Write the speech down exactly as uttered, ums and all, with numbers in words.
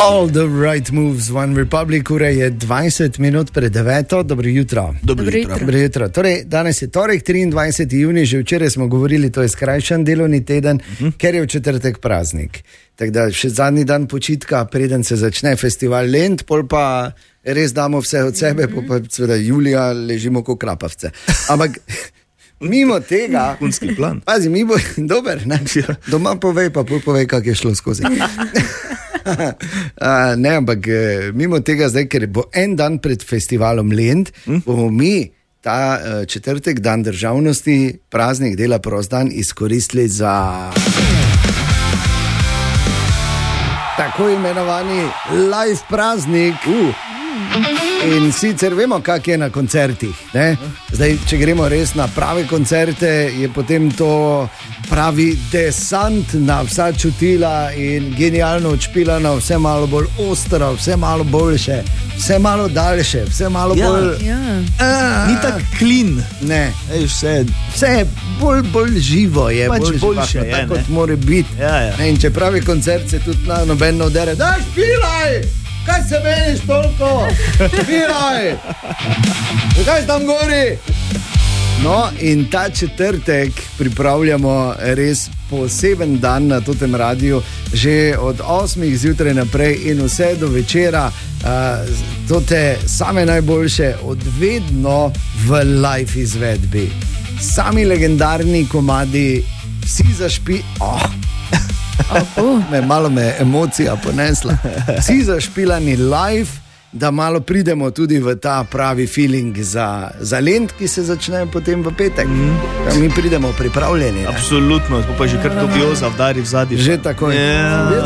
All the right moves, One Republic, ura je dvajset minut pred deveto, dobro jutro. Dobro jutro. Dobro jutro. Torej, danes je torek, triindvajseti junij, že včeraj smo govorili, to je skrajšan delovni teden, uh-huh. ker je v četrtek praznik. Tako da še zadnji dan počitka, preden se začne festival Lent, pol pa res damo vse od sebe, uh-huh. pa seveda julija ležimo kot krapavce. Ampak mimo tega, kunski plan. Pazi, mi bo dober, ne? Doma povej, pa pol povej, kak je šlo skozi. Uh, ne, ampak mimo tega zdaj, ker bo en dan pred festivalom Lent, hm? bomo mi ta uh, četrtek, dan državnosti, praznik, dela prost dan, izkoristili za tako imenovani live praznik. Uh. In sicer vemo, kak je na koncertih, ne? Zdaj, če gremo res na prave koncerte, je potem to pravi desant na vsa čutila in genialno odšpilano, vse malo bolj ostro, vse malo boljše, vse malo daljše, vse malo ja, bolj... Ja. Ni tak clean. Ne. Ej, vse... vse bolj, bolj živo je, pač bolj boljše živahno, je, tako kot ne? mora biti. Ja, ja. In če pravi koncert se tudi na nobeno dere, daj špilaj! Kaj se meniš toliko? Špilaj! Kaj tam gori? No, in ta četrtek pripravljamo res poseben dan na totem radiju, že od osmih zjutraj naprej in vse do večera, uh, tote same najboljše, odvedno v live izvedbi. Sami legendarni komadi, vsi zašpi... Oh. Oh. Me, malo me je emocija ponesla. Vsi zašpilani live, da malo pridemo tudi v ta pravi feeling za, za Lent, ki se začne potem v petek. Mm. Mi pridemo pripravljeni. Ne? Absolutno, pa že kar dubioza vdari v zadnji. Že tako je. Yeah.